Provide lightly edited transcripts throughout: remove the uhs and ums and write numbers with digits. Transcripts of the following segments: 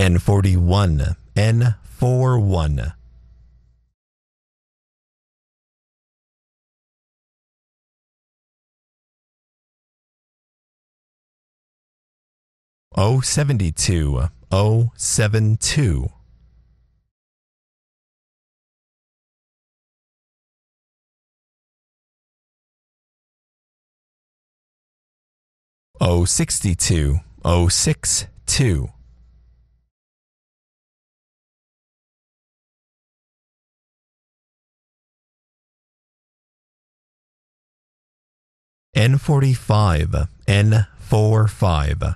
N41, N41. O72, O72. O62, O62. N45, N45.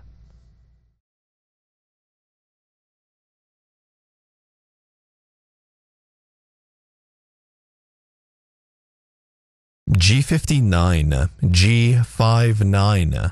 G59, G59.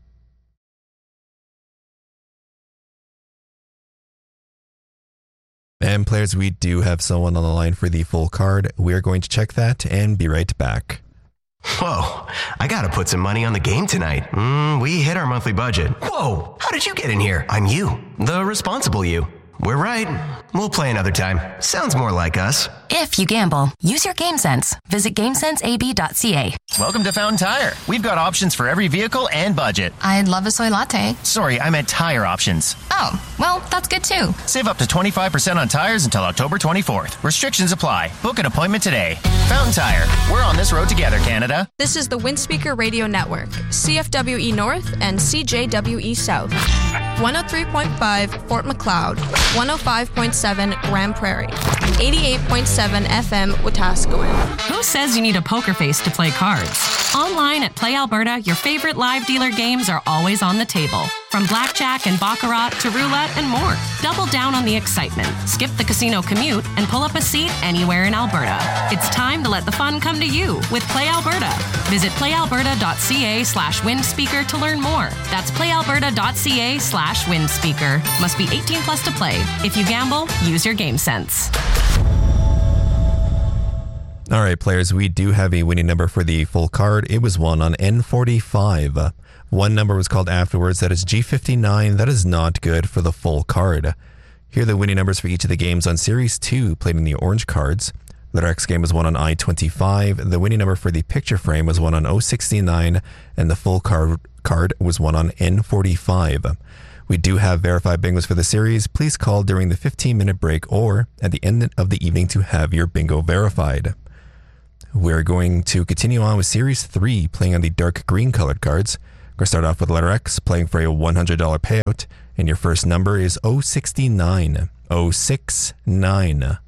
And players, we do have someone on the line for the full card. We're going to check that and be right back. Whoa, I gotta put some money on the game tonight. We hit our monthly budget. Whoa, how did you get in here? I'm you, the responsible you. We're right. We'll play another time. Sounds more like us. If you gamble, use your game sense. Visit GameSenseAB.ca. Welcome to Fountain Tire. We've got options for every vehicle and budget. I'd love a soy latte. Sorry, I meant tire options. Oh, well, that's good too. Save up to 25% on tires until October 24th. Restrictions apply. Book an appointment today. Fountain Tire. We're on this road together, Canada. This is the Windspeaker Radio Network, CFWE North and CJWE South. 103.5 Fort McLeod, 105.7 Grand Prairie, 88.7 FM Wetaskiwin. Who says you need a poker face to play cards? Online at Play Alberta, your favorite live dealer games are always on the table. From blackjack and baccarat to roulette and more. Double down on the excitement. Skip the casino commute and pull up a seat anywhere in Alberta. It's time to let the fun come to you with Play Alberta. Visit playalberta.ca/windspeaker to learn more. That's playalberta.ca/windspeaker. Must be 18 plus to play. If you gamble, use your game sense. All right, players, we do have a winning number for the full card. It was won on N45. One number was called afterwards. That is G59. That is not good for the full card. Here are the winning numbers for each of the games on Series 2 played in the orange cards. Letter X game was won on I-25. The winning number for the picture frame was won on O69. And the full card was won on N45. We do have verified bingos for the series. Please call during the 15-minute break or at the end of the evening to have your bingo verified. We're going to continue on with Series 3, playing on the dark green colored cards. We're going to start off with letter X, playing for a $100 payout. And your first number is 069. 069.